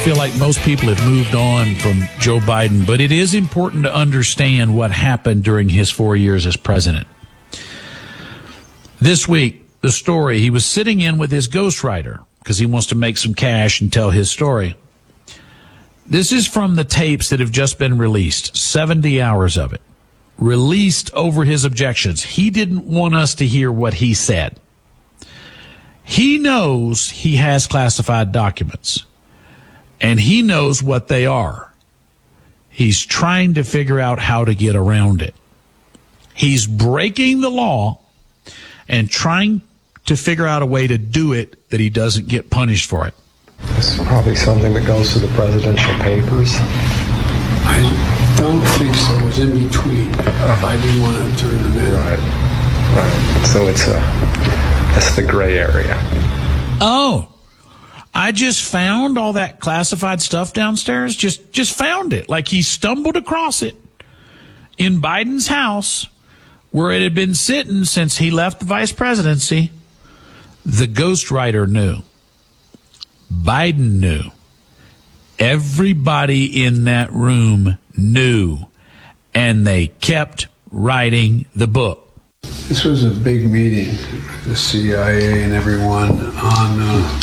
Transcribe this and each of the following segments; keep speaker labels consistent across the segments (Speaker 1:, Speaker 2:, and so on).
Speaker 1: feel like most people have moved on from Joe Biden, but it is important to understand what happened during his 4 years as president. This week, the story, he was sitting in with his ghostwriter because he wants to make some cash and tell his story. This is from the tapes that have just been released, 70 hours of it, released over his objections. He didn't want us to hear what he said. He knows he has classified documents, and he knows what they are. He's trying to figure out how to get around it. He's breaking the law and trying to figure out a way to do it that he doesn't get punished for it.
Speaker 2: This is probably something that goes to the presidential papers.
Speaker 3: I don't think so. It was in between. I didn't want to turn them in.
Speaker 2: Right. So that's the gray area.
Speaker 1: Oh, I just found all that classified stuff downstairs. Just found it. Like he stumbled across it in Biden's house where it had been sitting since he left the vice presidency. The ghostwriter knew. Biden knew. Everybody in that room knew. And they kept writing the book.
Speaker 3: This was a big meeting, the CIA and everyone on,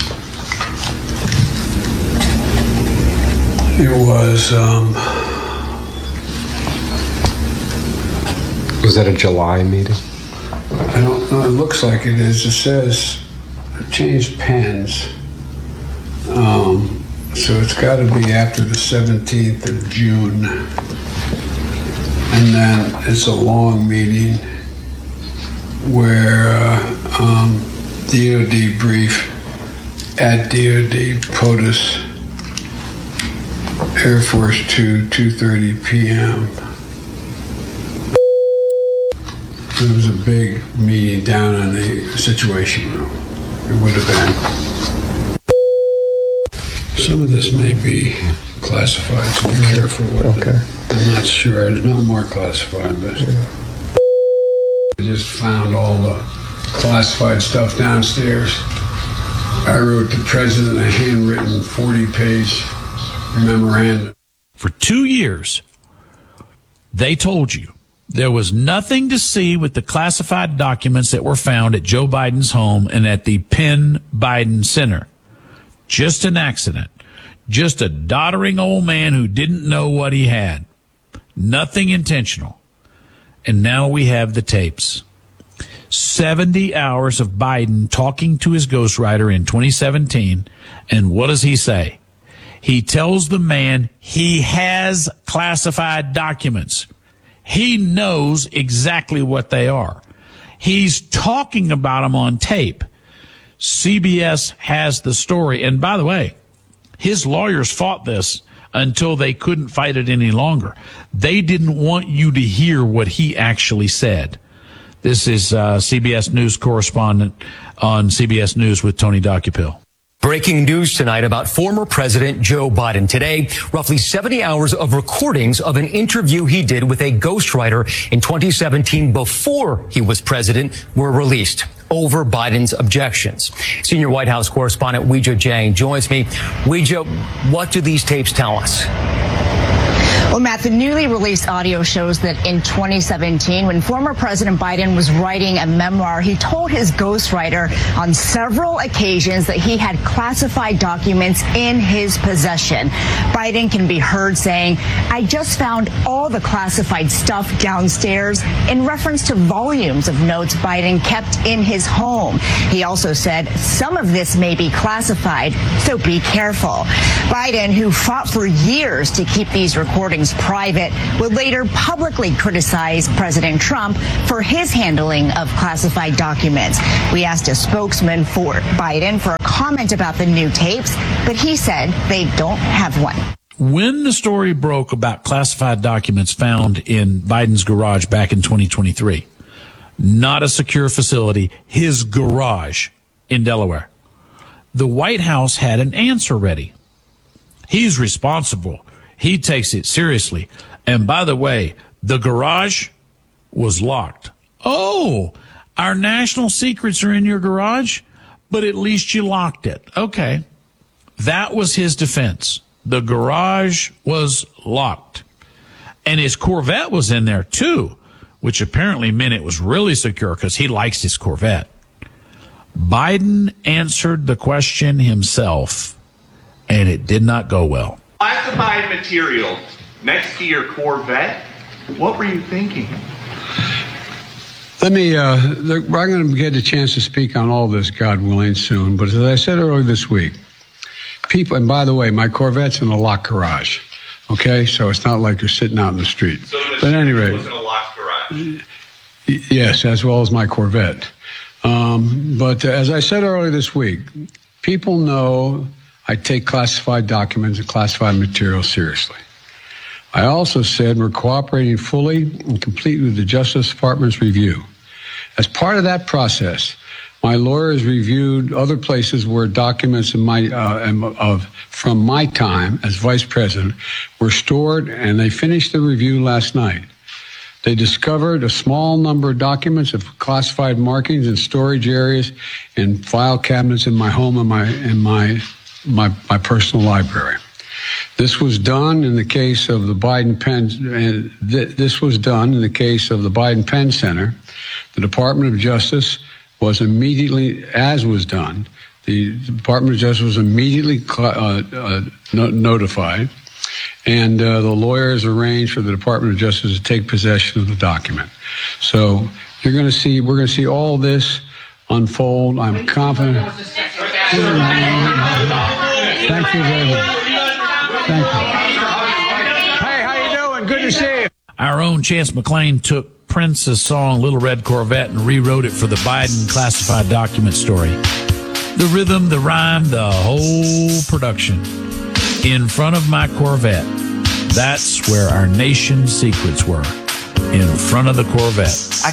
Speaker 3: it was
Speaker 2: that a July meeting?
Speaker 3: I don't know, it looks like it is. It says, changed pens. So it's got to be after the 17th of June. And then it's a long meeting where DOD brief at DOD POTUS, Air Force 2, 2:30 p.m. It was a big meeting down in the Situation Room. It would have been. Some of this may be classified, so be careful with it. I'm not sure. It's not more classified, but I just found all the classified stuff downstairs. I wrote the president a handwritten 40-page memorandum.
Speaker 1: For 2 years, they told you there was nothing to see with the classified documents that were found at Joe Biden's home and at the Penn Biden Center. Just an accident. Just a doddering old man who didn't know what he had. Nothing intentional. And now we have the tapes. 70 hours of Biden talking to his ghostwriter in 2017. And what does he say? He tells the man he has classified documents. He knows exactly what they are. He's talking about them on tape. CBS has the story. And by the way, his lawyers fought this until they couldn't fight it any longer. They didn't want you to hear what he actually said. This is CBS News correspondent on CBS News with Tony Docupil.
Speaker 4: Breaking news tonight about former President Joe Biden. Today, roughly 70 hours of recordings of an interview he did with a ghostwriter in 2017 before he was president were released over Biden's objections. Senior White House correspondent Weijia Jiang joins me. Weijia, what do these tapes tell us?
Speaker 5: Well, Matt, the newly released audio shows that in 2017, when former President Biden was writing a memoir, he told his ghostwriter on several occasions that he had classified documents in his possession. Biden can be heard saying, "I just found all the classified stuff downstairs," in reference to volumes of notes Biden kept in his home. He also said, "Some of this may be classified, so be careful." Biden, who fought for years to keep these recordings private, would later publicly criticize President Trump for his handling of classified documents. We asked a spokesman for Biden for a comment about the new tapes, but he said they don't have one.
Speaker 1: When the story broke about classified documents found in Biden's garage back in 2023, not a secure facility, his garage in Delaware, the White House had an answer ready. He's responsible. He takes it seriously. And by the way, the garage was locked. Oh, our national secrets are in your garage, but at least you locked it. Okay. That was his defense. the garage was locked. And his Corvette was in there too, which apparently meant it was really secure because he likes his Corvette. Biden answered the question himself, and it did not go well.
Speaker 6: Classified material next to your Corvette? What were you thinking?
Speaker 3: Let me, I'm going to get a chance to speak on all this, God willing, soon. But as I said earlier this week, people, and by the way, my Corvette's in a locked garage. Okay, so it's not like you're sitting out in the street.
Speaker 6: So
Speaker 3: but at any rate,
Speaker 6: was in a locked garage.
Speaker 3: Yes, as well as my Corvette. But as I said earlier this week, people know I take classified documents and classified material seriously. I also said we're cooperating fully and completely with the Justice Department's review. As part of that process, my lawyers reviewed other places where documents from my time as vice president were stored, and they finished the review last night. They discovered a small number of documents of classified markings in storage areas and file cabinets in my home and my personal library. This was done in the case of the Biden Penn. This was done in the case of the Biden Penn Center. The Department of Justice was immediately, as was done, the Department of Justice was immediately notified, and the lawyers arranged for the Department of Justice to take possession of the document. So we're going to see all this unfold. I'm confident. Thank you very much. Thank you. Hey, how you doing? Good to see you.
Speaker 1: Our own Chance McClain took Prince's song Little Red Corvette and rewrote it for the Biden classified document story. The rhythm, the rhyme, the whole production. In front of my Corvette. That's where our nation's secrets were. In front of the Corvette.
Speaker 7: I